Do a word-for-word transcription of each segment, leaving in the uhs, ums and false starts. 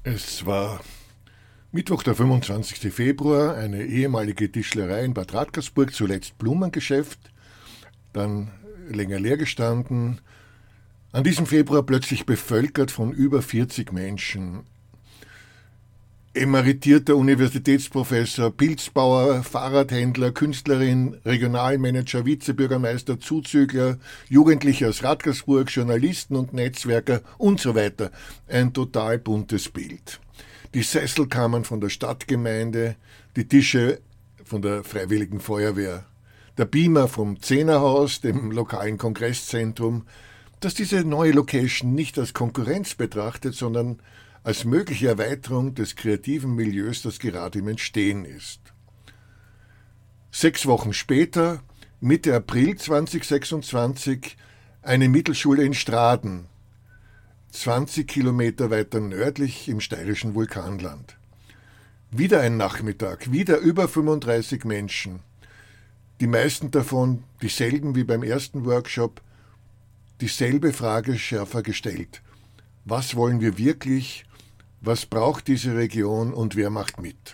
Es war Mittwoch, der fünfundzwanzigste Februar, eine ehemalige Tischlerei in Bad Radkersburg, zuletzt Blumengeschäft, dann länger leer gestanden. An diesem Februar plötzlich bevölkert von über vierzig Menschen. Emeritierter Universitätsprofessor, Pilzbauer, Fahrradhändler, Künstlerin, Regionalmanager, Vizebürgermeister, Zuzügler, Jugendliche aus Radkersburg, Journalisten und Netzwerker und so weiter. Ein total buntes Bild. Die Sessel kamen von der Stadtgemeinde, die Tische von der Freiwilligen Feuerwehr, der Beamer vom Zehnerhaus, dem lokalen Kongresszentrum, das diese neue Location nicht als Konkurrenz betrachtet, sondern als mögliche Erweiterung des kreativen Milieus, das gerade im Entstehen ist. Sechs Wochen später, Mitte April zweitausendsechsundzwanzig, eine Mittelschule in Straden, zwanzig Kilometer weiter nördlich im steirischen Vulkanland. Wieder ein Nachmittag, wieder über fünfunddreißig Menschen. Die meisten davon dieselben wie beim ersten Workshop, dieselbe Frage schärfer gestellt. Was wollen wir wirklich? Was braucht diese Region und wer macht mit?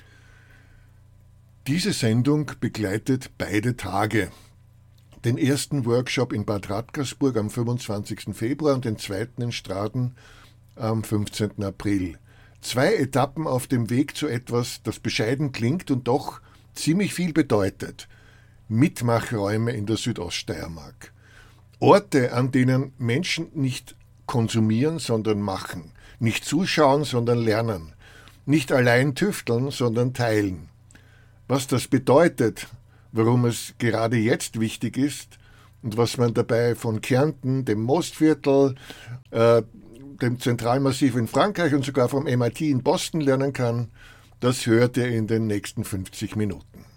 Diese Sendung begleitet beide Tage. Den ersten Workshop in Bad Radkersburg am fünfundzwanzigsten Februar und den zweiten in Straden am fünfzehnten April. Zwei Etappen auf dem Weg zu etwas, das bescheiden klingt und doch ziemlich viel bedeutet. Mitmachräume in der Südoststeiermark. Orte, an denen Menschen nicht konsumieren, sondern machen. Nicht zuschauen, sondern lernen. Nicht allein tüfteln, sondern teilen. Was das bedeutet, warum es gerade jetzt wichtig ist und was man dabei von Kärnten, dem Mostviertel, äh, dem Zentralmassiv in Frankreich und sogar vom M I T in Boston lernen kann, das hört ihr in den nächsten fünfzig Minuten.